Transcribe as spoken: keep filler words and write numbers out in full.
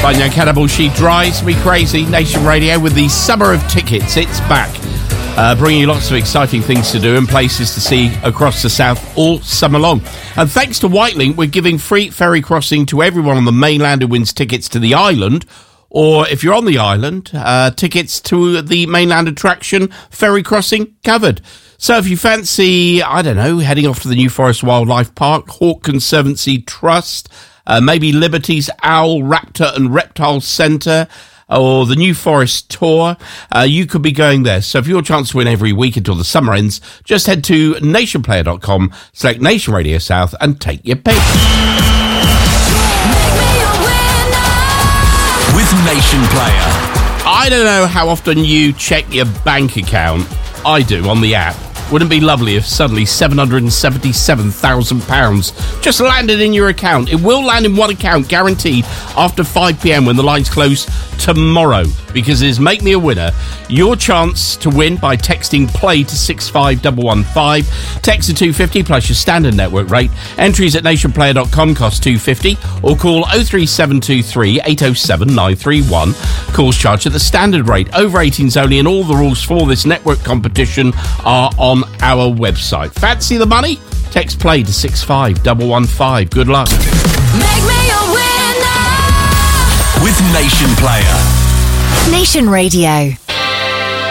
By now, Cannibal, She Drives Me Crazy. Nation Radio with the Summer of Tickets. It's back. Uh, bringing you lots of exciting things to do and places to see across the south all summer long. And thanks to Whitelink, we're giving free ferry crossing to everyone on the mainland who wins tickets to the island. Or if you're on the island, uh, tickets to the mainland attraction, ferry crossing covered. So if you fancy, I don't know, heading off to the New Forest Wildlife Park, Hawke Conservancy Trust, uh, maybe Liberty's Owl, Raptor and Reptile Centre, or the New Forest Tour, uh, you could be going there. So for your chance to win every week until the summer ends, just head to nationplayer dot com, select Nation Radio South and take your pick. With Nation Player. I don't know how often you check your bank account. I do on the app. Wouldn't it be lovely if suddenly seven hundred seventy-seven thousand pounds just landed in your account? It will land in one account, guaranteed, after five p.m. when the lines close tomorrow, because it is Make Me a Winner. Your chance to win by texting PLAY to six five one one five. Text to two fifty plus your standard network rate. Entries at nation player dot com cost two fifty, or call oh three seven two three eight oh seven nine three one. Calls charged at the standard rate. Over eighteens only, and all the rules for this network competition are on our website. Fancy the money? Text PLAY to six five one one five. Good luck. Make me a winner with Nation Player. Nation Radio.